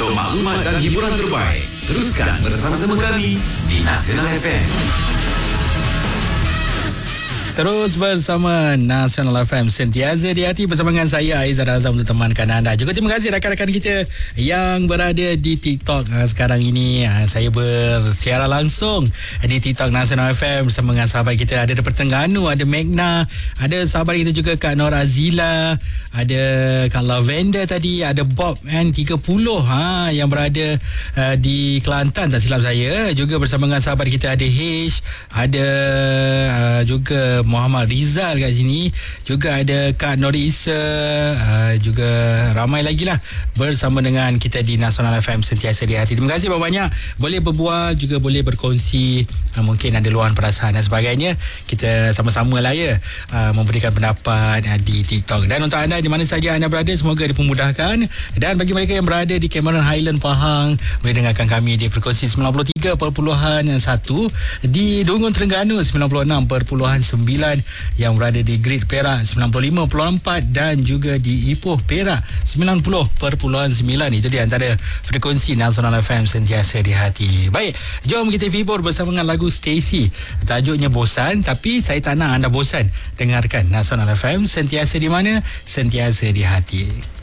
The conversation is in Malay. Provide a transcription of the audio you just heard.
Untuk maklumat dan hiburan terbaik, teruskan bersama-sama kami di Nasional FM. Terus bersama Nasional FM, sentiasa di hati, bersama dengan saya Aizat Azam untuk temankan anda. Juga terima kasih rakan-rakan kita yang berada di TikTok sekarang ini. Saya bersiaran langsung di TikTok Nasional FM bersama dengan sahabat kita. Ada daripada Terengganu, ada Magna, ada sahabat kita juga Kak Nur Azila, ada Kak Lavender tadi, ada Bob N30 yang berada di Kelantan tak silap saya. Juga bersama dengan sahabat kita ada H, ada juga Muhammad Rizal kat sini, juga ada Kak Nori Isa, juga ramai lagi lah bersama dengan kita di Nasional FM, sentiasa di hati. Terima kasih banyak-banyak. Boleh berbual, juga boleh berkongsi, mungkin ada luahan perasaan dan sebagainya. Kita sama-sama lah memberikan pendapat di TikTok. Dan untuk anda di mana saja anda berada, semoga dipermudahkan. Dan bagi mereka yang berada di Cameron Highland Pahang, boleh dengarkan kami di frekuensi 93.1, di Dungun Terengganu 96.9, yang berada di Grid Perak 95.4 dan juga di Ipoh Perak 90.9. Itu di antara frekuensi Nasional FM, sentiasa di hati. Baik, jom kita hibur bersama dengan lagu Stacy. Tajuknya Bosan, tapi saya tak nak anda bosan. Dengarkan Nasional FM, sentiasa di mana? Sentiasa di hati.